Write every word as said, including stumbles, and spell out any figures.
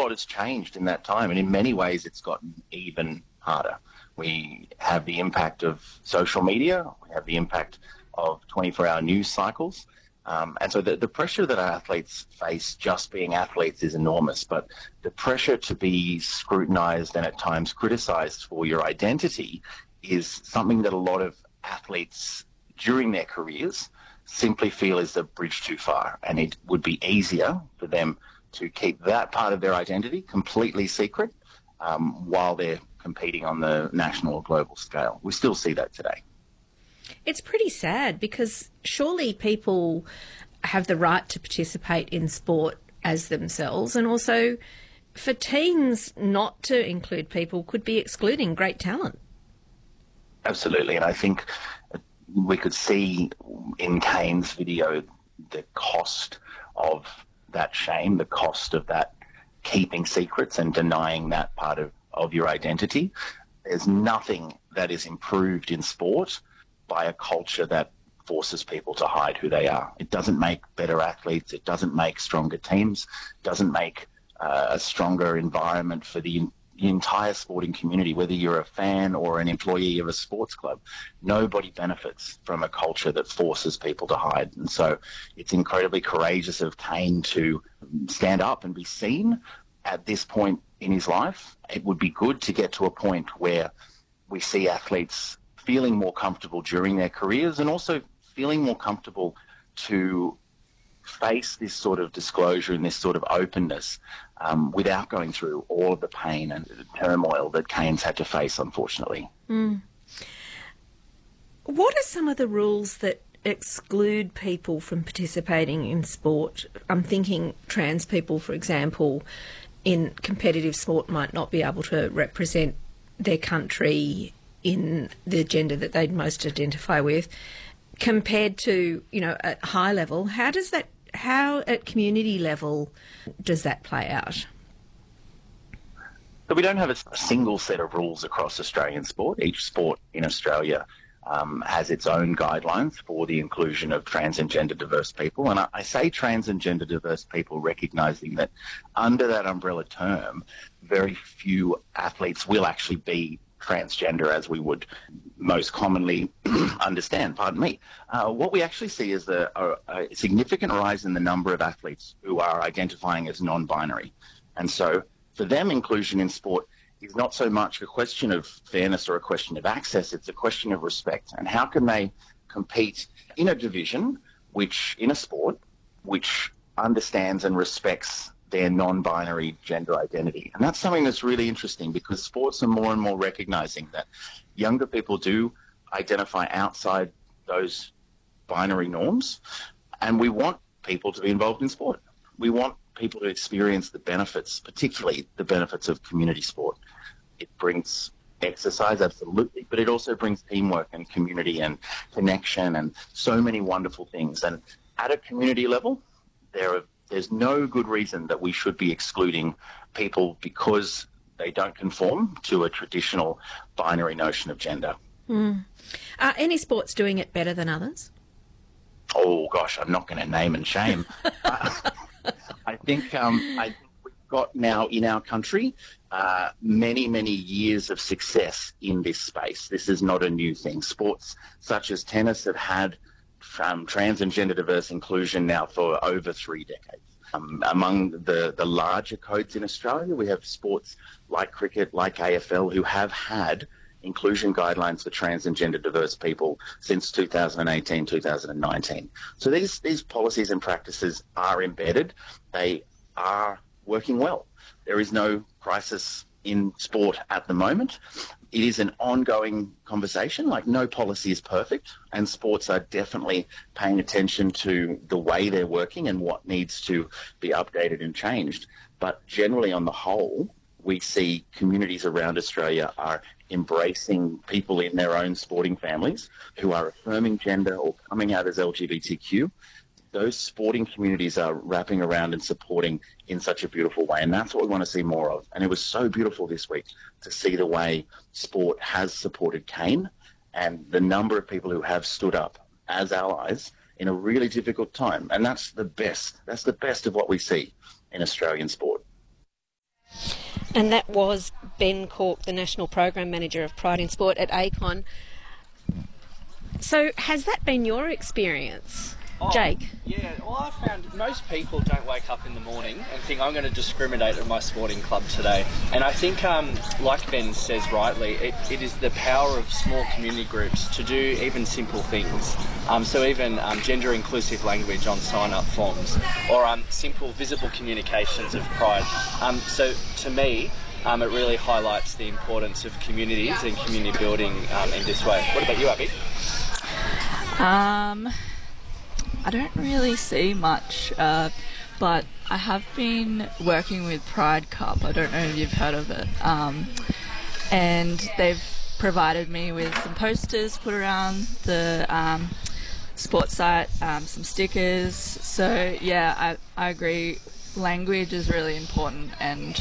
lot has changed in that time, and in many ways it's gotten even harder. We have the impact of social media, we have the impact of twenty-four hour news cycles, um, and so the, the pressure that our athletes face just being athletes is enormous, but the pressure to be scrutinised and at times criticised for your identity is something that a lot of athletes during their careers simply feel is a bridge too far, and it would be easier for them to keep that part of their identity completely secret um, while they're competing on the national or global scale. We still see that today. It's pretty sad because surely people have the right to participate in sport as themselves, and also for teams not to include people could be excluding great talent. Absolutely, and I think we could see in Kane's video the cost of that shame, the cost of that keeping secrets and denying that part of, of your identity. There's nothing that is improved in sport by a culture that forces people to hide who they are. It doesn't make better athletes, it doesn't make stronger teams, it doesn't make uh, a stronger environment for the the entire sporting community, whether you're a fan or an employee of a sports club. Nobody benefits from a culture that forces people to hide. And so it's incredibly courageous of Kane to stand up and be seen at this point in his life. It would be good to get to a point where we see athletes feeling more comfortable during their careers and also feeling more comfortable to face this sort of disclosure and this sort of openness um, without going through all of the pain and the turmoil that Kane's had to face, unfortunately. Mm. What are some of the rules that exclude people from participating in sport? I'm thinking trans people, for example, in competitive sport might not be able to represent their country in the gender that they'd most identify with. Compared to, you know, at high level, how does that, how at community level does that play out? So we don't have a single set of rules across Australian sport. Each sport in Australia um, has its own guidelines for the inclusion of trans and gender diverse people. And I, I say trans and gender diverse people recognising that under that umbrella term, very few athletes will actually be transgender as we would most commonly understand, pardon me. Uh, what we actually see is a, a, a significant rise in the number of athletes who are identifying as non-binary. And so for them, inclusion in sport is not so much a question of fairness or a question of access, it's a question of respect. And how can they compete in a division, which in a sport, which understands and respects their non-binary gender identity. And that's something that's really interesting because sports are more and more recognising that younger people do identify outside those binary norms, and we want people to be involved in sport. We want people to experience the benefits, particularly the benefits of community sport. It brings exercise, absolutely, but it also brings teamwork and community and connection and so many wonderful things. And at a community level, there are There's no good reason that we should be excluding people because they don't conform to a traditional binary notion of gender. Mm. Are any sports doing it better than others? Oh, gosh, I'm not going to name and shame. uh, I think um, I think we've got now in our country uh, many, many years of success in this space. This is not a new thing. Sports such as tennis have had Um, trans and gender diverse inclusion now for over three decades. Um, among the, the larger codes in Australia, we have sports like cricket, like A F L, who have had inclusion guidelines for trans and gender diverse people since two thousand eighteen, two thousand nineteen. So these, these policies and practices are embedded. They are working well. There is no crisis in sport at the moment. It is an ongoing conversation. Like, no policy is perfect, and sports are definitely paying attention to the way they're working and what needs to be updated and changed. But generally, on the whole, we see communities around Australia are embracing people in their own sporting families who are affirming gender or coming out as L G B T Q. Those sporting communities are wrapping around and supporting in such a beautiful way, and that's what we want to see more of. And it was so beautiful this week to see the way sport has supported Kane and the number of people who have stood up as allies in a really difficult time. And that's the best. That's the best of what we see in Australian sport. And that was Ben Cork, the National Program Manager of Pride in Sport at A C O N. So has that been your experience, oh, Jake? Yeah, well, I found most people don't wake up in the morning and think, I'm going to discriminate at my sporting club today. And I think, um, like Ben says rightly, it, it is the power of small community groups to do even simple things. Um, so even um, gender-inclusive language on sign-up forms, or um, simple visible communications of pride. Um, so to me, um, it really highlights the importance of communities and community building um, in this way. What about you, Abby? Um, I don't really see much, uh, but I have been working with Pride Cup. I don't know if you've heard of it. Um, and they've provided me with some posters put around the um, sports site, um, some stickers. So yeah, I, I agree. Language is really important, and